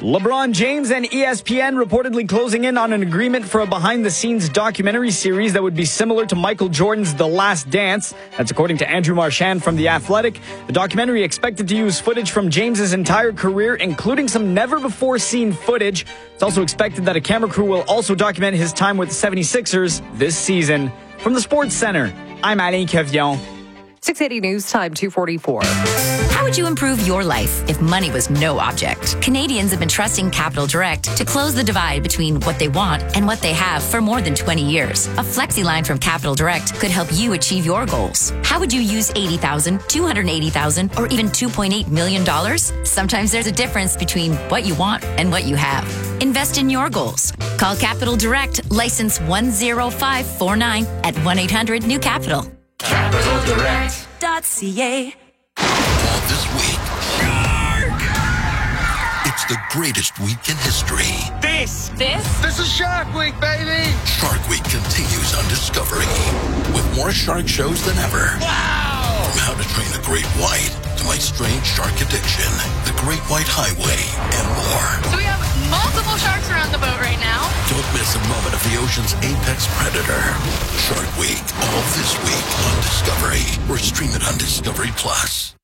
LeBron James and ESPN reportedly closing in on an agreement for a behind-the-scenes documentary series that would be similar to Michael Jordan's The Last Dance. That's according to Andrew Marchand from The Athletic. The documentary expected to use footage from James's entire career, including some never-before-seen footage. It's also expected that a camera crew will also document his time with the 76ers this season. From the Sports Center, I'm Alain Cavion. 680 News Time, 2:44. How would you improve your life if money was no object? Canadians have been trusting Capital Direct to close the divide between what they want and what they have for more than 20 years. A flexi line from Capital Direct could help you achieve your goals. How would you use $80,000, $280,000, or even $2.8 million? Sometimes there's a difference between what you want and what you have. Invest in your goals. Call Capital Direct, license 10549 at 1-800-NEW-CAPITAL. CapitalDirect.ca. All this week. Shark! It's the greatest week in history. This is Shark Week, baby! Shark Week continues on Discovery with more shark shows than ever. Wow! From How to Train a Great White to My Strange Shark Addiction, The Great White Highway, and more. So we have multiple sharks around the boat right now. Don't miss a moment of the ocean's apex predator. Shark Week, all this week on Discovery, or stream it on Discovery Plus.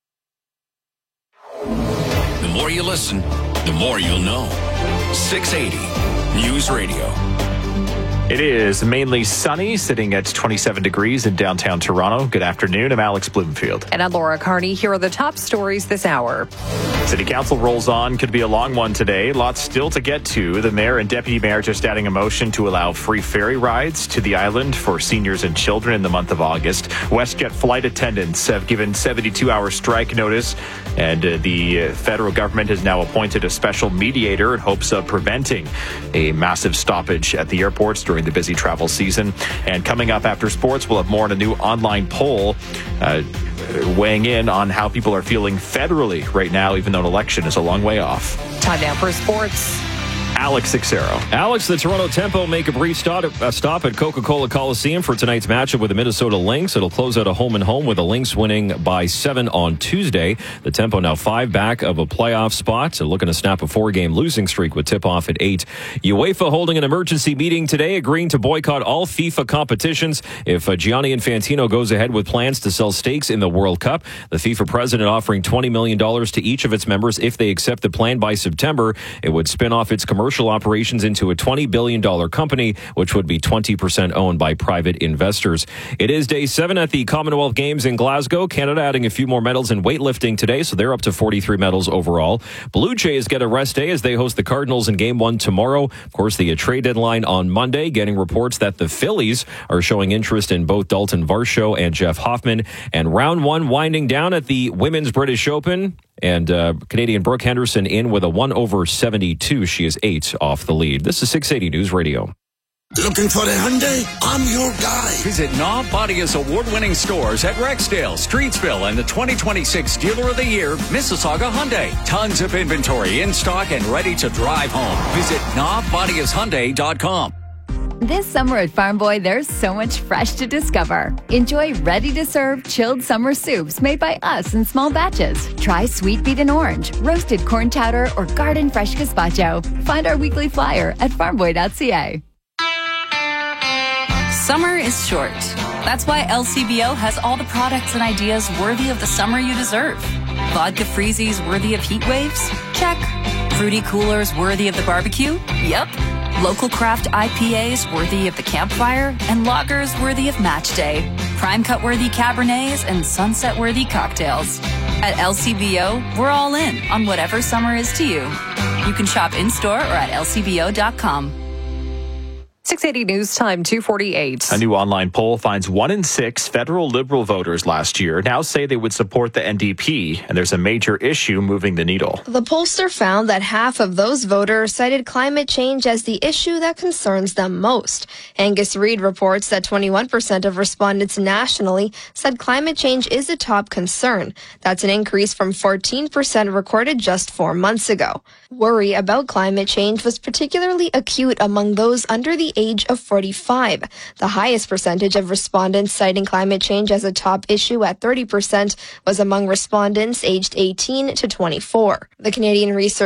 The more you listen, the more you'll know. 680 News Radio. It is mainly sunny, sitting at 27 degrees in downtown Toronto. Good afternoon. I'm Alex Bloomfield. And I'm Laura Carney. Here are the top stories this hour. City Council rolls on. Could be a long one today. Lots still to get to. The mayor and deputy mayor just adding a motion to allow free ferry rides to the island for seniors and children in the month of August. WestJet flight attendants have given 72-hour strike notice, and the federal government has now appointed a special mediator in hopes of preventing a massive stoppage at the airports during the busy travel season. And coming up after sports, we'll have more on a new online poll weighing in on how people are feeling federally right now, even though an election is a long way off. Time now for sports. Alex Sixero. Alex, the Toronto Tempo make a brief stop at Coca-Cola Coliseum for tonight's matchup with the Minnesota Lynx. It'll close out a home-and-home with the Lynx winning by 7 on Tuesday. The Tempo now 5 back of a playoff spot, looking to snap a 4-game losing streak with tip-off at 8. UEFA holding an emergency meeting today, agreeing to boycott all FIFA competitions if Gianni Infantino goes ahead with plans to sell stakes in the World Cup. The FIFA president offering $20 million to each of its members if they accept the plan by September. It would spin off its commercial operations into a $20 billion company, which would be 20% owned by private investors. It is day 7 at the Commonwealth Games in Glasgow. Canada adding a few more medals in weightlifting today, so they're up to 43 medals overall. Blue Jays get a rest day as they host the Cardinals in Game 1 tomorrow. Of course, the trade deadline on Monday, getting reports that the Phillies are showing interest in both Dalton Varsho and Jeff Hoffman. And round 1 winding down at the Women's British Open. And Canadian Brooke Henderson in with a 1/72. She is 8 off the lead. This is 680 News Radio. Looking for a Hyundai? I'm your guy. Visit Knob Bodia's award-winning stores at Rexdale, Streetsville, and the 2026 Dealer of the Year, Mississauga Hyundai. Tons of inventory in stock and ready to drive home. Visit knobbodiashyundai.com. This summer at Farm Boy, there's so much fresh to discover. Enjoy ready-to-serve chilled summer soups made by us in small batches. Try sweet beet and orange, roasted corn chowder, or garden fresh gazpacho. Find our weekly flyer at farmboy.ca. Summer is short. That's why LCBO has all the products and ideas worthy of the summer you deserve. Vodka freezies worthy of heat waves? Check. Fruity coolers worthy of the barbecue? Yep. Local craft IPAs worthy of the campfire, and lagers worthy of match day. Prime cut worthy Cabernets and sunset worthy cocktails. At LCBO, we're all in on whatever summer is to you. You can shop in-store or at lcbo.com. 680 News Time, 2:48. A new online poll finds 1 in 6 federal Liberal voters last year now say they would support the NDP, and there's a major issue moving the needle. The pollster found that half of those voters cited climate change as the issue that concerns them most. Angus Reid reports that 21% of respondents nationally said climate change is a top concern. That's an increase from 14% recorded just 4 months ago. Worry about climate change was particularly acute among those under the age of 45. The highest percentage of respondents citing climate change as a top issue at 30% was among respondents aged 18 to 24. The Canadian Research